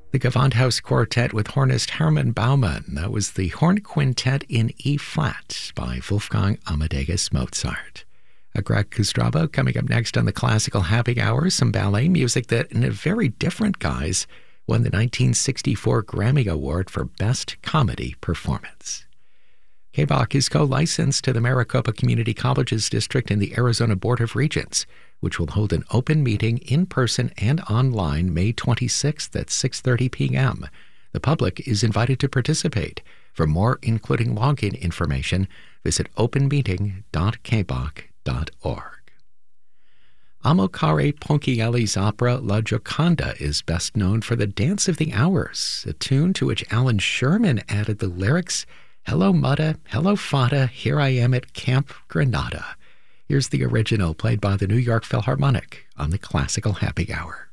The Gewandhaus Quartet with hornist Hermann Baumann. That was the Horn Quintet in E-flat by Wolfgang Amadeus Mozart. Greg Kostrabo coming up next on the Classical Happy Hour, some ballet music that, in a very different guise, won the 1964 Grammy Award for Best Comedy Performance. KBOC is co-licensed to the Maricopa Community Colleges District in the Arizona Board of Regents, which will hold an open meeting in person and online May 26th at 6:30 p.m. The public is invited to participate. For more, including login information, visit openmeeting.kboc.org. Amilcare Ponchielli's opera La Gioconda is best known for the Dance of the Hours, a tune to which Alan Sherman added the lyrics, "Hello Mutta, hello Fata, here I am at Camp Granada." Here's the original played by the New York Philharmonic on the Classical Happy Hour.